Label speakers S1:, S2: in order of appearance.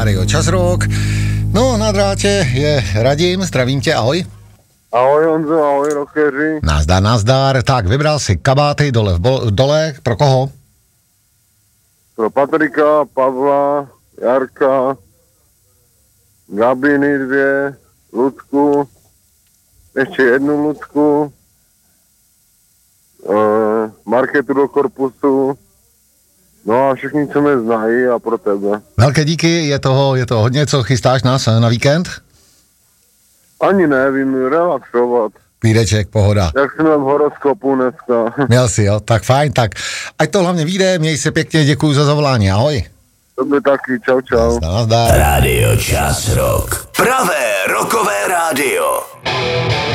S1: Rádio Čas Rock. No, na drátě je Radim, zdravím tě, ahoj.
S2: Ahoj Honzo, ahoj rockeři.
S1: Nazdar. Tak, vybral si kabáty dole, pro koho?
S2: Pro Patrika, Pavla, Jarka, Gabiny 2, Ludku, ještě jednu Ludku, Marketu do korpusu, no a všichni, co mě znají a pro tebe.
S1: Velké díky, je toho hodně, co chystáš nás na víkend?
S2: Ani nevím, relaxovat.
S1: Klídeček, pohoda.
S2: Jak jsme v horoskopu dneska.
S1: Měl jsi, jo? Tak fajn, tak ať to hlavně vyjde, měj se pěkně, děkuju za zavolání, ahoj.
S2: Tobě taky, čau.
S1: Nazdar.
S3: Rádio Čas Rock. Pravé rockové rádio.